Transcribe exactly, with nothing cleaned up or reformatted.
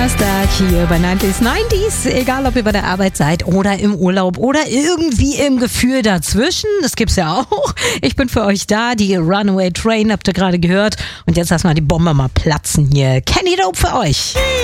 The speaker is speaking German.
Donnerstag hier bei neunzig neunzig, egal ob ihr bei der Arbeit seid oder im Urlaub oder irgendwie im Gefühl dazwischen, das gibt's ja auch. Ich bin für euch da, die Runaway Train habt ihr gerade gehört und jetzt lassen wir die Bombe mal platzen hier. Kenny Dope für euch.